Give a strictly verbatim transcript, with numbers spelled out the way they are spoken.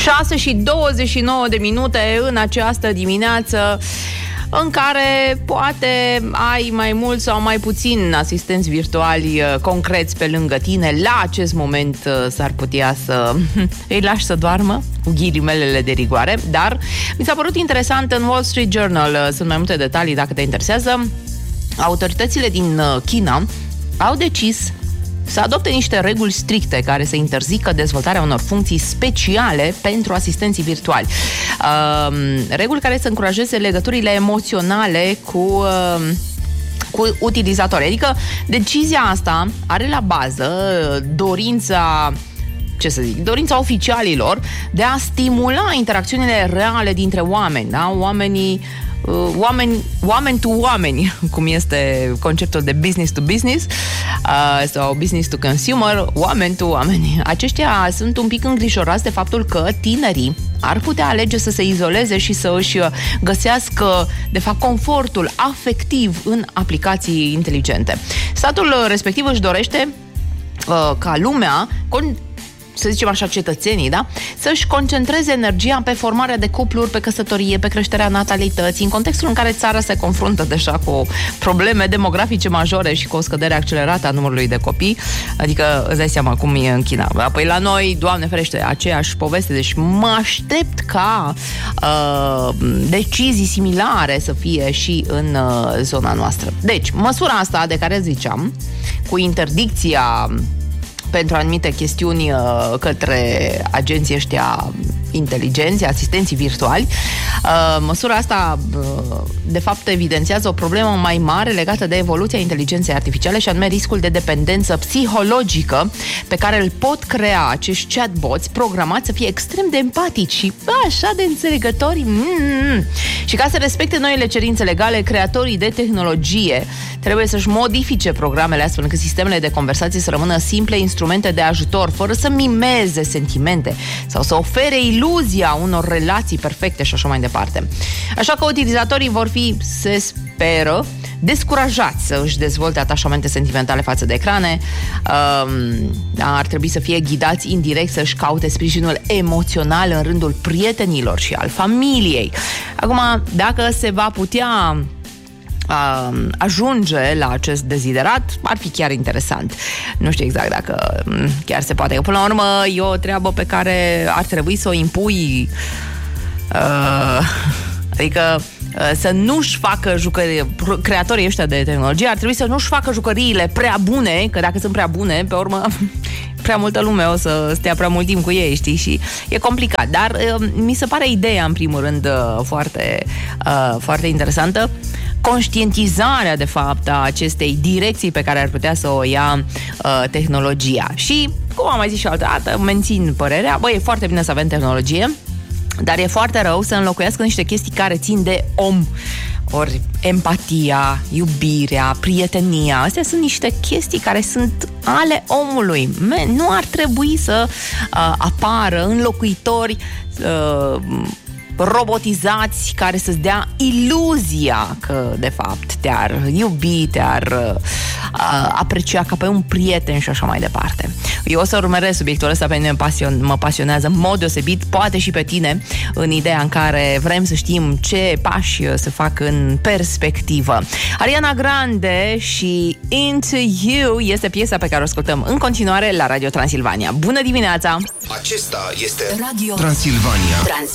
șase și douăzeci și nouă de minute în această dimineață în care poate ai mai mult sau mai puțin asistenți virtuali concreți pe lângă tine. La acest moment s-ar putea să îi lași să doarmă, cu ghilimelele de rigoare, dar mi s-a părut interesant în Wall Street Journal, sunt mai multe detalii dacă te interesează. Autoritățile din China au decis să adopte niște reguli stricte care să interzică dezvoltarea unor funcții speciale pentru asistenții virtuali. Uh, reguli care să încurajeze legăturile emoționale cu, uh, cu utilizatori. Adică decizia asta are la bază dorința ce să zic, dorința oficialilor de a stimula interacțiunile reale dintre oameni, da? Oamenii Oameni, oameni to oameni, cum este conceptul de business to business uh, sau business to consumer, oameni to oameni. Aceștia sunt un pic îngrijorați de faptul că tinerii ar putea alege să se izoleze și să își găsească, de fapt, confortul afectiv în aplicații inteligente. Statul respectiv își dorește uh, ca lumea, con- să zicem așa, cetățenii, da? Să-și concentreze energia pe formarea de cupluri, pe căsătorie, pe creșterea natalității, în contextul în care țara se confruntă deja cu probleme demografice majore și cu o scădere accelerată a numărului de copii. Adică îți dai seama cum e în China. Apoi la noi, Doamne ferește, aceeași poveste, deci mă aștept ca uh, decizii similare să fie și în uh, zona noastră. Deci, măsura asta de care ziceam, cu interdicția pentru anumite chestiuni uh, către agenții ăștia inteligenți, asistenții virtuali. Uh, măsura asta, uh, de fapt, evidențiază o problemă mai mare legată de evoluția inteligenței artificiale și anume riscul de dependență psihologică pe care îl pot crea acești chatbots programați să fie extrem de empatici și așa de înțelegători. Mm-hmm. Și ca să respecte noile cerințe legale, creatorii de tehnologie trebuie să-și modifice programele astfel încât sistemele de conversație să rămână simple instrumente de ajutor, fără să mimeze sentimente sau să ofere iluzia unor relații perfecte și așa mai departe. Așa că utilizatorii vor fi, se speră, descurajați să își dezvolte atașamente sentimentale față de ecrane. Um, ar trebui să fie ghidați indirect să-și caute sprijinul emoțional în rândul prietenilor și al familiei. Acum, dacă se va putea ajunge la acest deziderat, ar fi chiar interesant. Nu știu exact dacă chiar se poate. Până la urmă, e o treabă pe care ar trebui să o impui, uh, adică uh, să nu-și facă jucării, creatorii ăștia de tehnologie ar trebui să nu-și facă jucăriile prea bune, că dacă sunt prea bune, pe urmă prea multă lume o să stea prea mult timp cu ei, știi? Și e complicat. Dar uh, mi se pare ideea, în primul rând, uh, foarte, uh, foarte interesantă. Conștientizarea, de fapt, a acestei direcții pe care ar putea să o ia uh, tehnologia. Și, cum am mai zis și altă dată, mențin părerea, băi, e foarte bine să avem tehnologie, dar e foarte rău să înlocuiască niște chestii care țin de om. Ori empatia, iubirea, prietenia, astea sunt niște chestii care sunt ale omului. Man, nu ar trebui să uh, apară înlocuitori uh, robotizați care să-ți dea iluzia că, de fapt, te-ar iubi, te-ar uh, aprecia ca pe un prieten și așa mai departe. Eu o să urmăresc subiectul ăsta, pe mine pasion, mă pasionează în mod deosebit, poate și pe tine, în ideea în care vrem să știm ce pași se fac în perspectivă. Ariana Grande și Into You este piesa pe care o ascultăm în continuare la Radio Transilvania. Bună dimineața! Acesta este Radio Transilvania. Trans-